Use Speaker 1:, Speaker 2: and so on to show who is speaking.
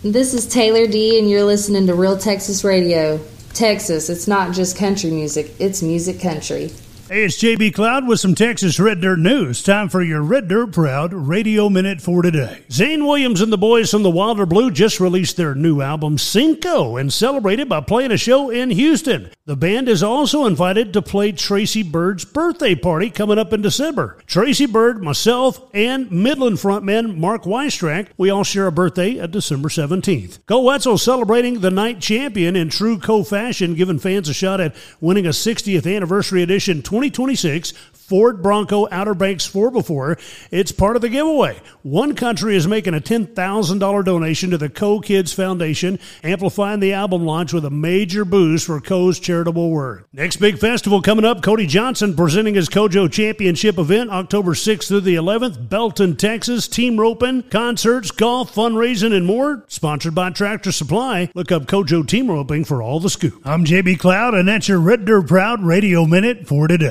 Speaker 1: This is Taylor D, and you're listening to Real Texas Radio. Texas, it's not just country music, it's music country.
Speaker 2: Hey, it's JB Cloud with some Texas Red Dirt news. Time for your Red Dirt Proud Radio Minute for today. Zane Williams and the boys from the Wilder Blue just released their new album, Cinco, and celebrated by playing a show in Houston. The band is also invited to play Tracy Bird's birthday party coming up in December. Tracy Bird, myself, and Midland frontman Mark Weistrack, we all share a birthday at December 17th. Go Wetzel celebrating the night champion in true co-fashion, giving fans a shot at winning a 60th anniversary edition 2026 Ford Bronco Outer Banks 4x4. It's part of the giveaway. One Country is making a $10,000 donation to the Co Kids Foundation, amplifying the album launch with a major boost for Co's charitable work. Next big festival coming up, Cody Johnson presenting his Kojo Championship event October 6th through the 11th, Belton, Texas, team roping, concerts, golf, fundraising, and more. Sponsored by Tractor Supply. Look up Kojo Team Roping for all the scoop. I'm JB Cloud, and that's your Red Dirt Proud Radio Minute for today.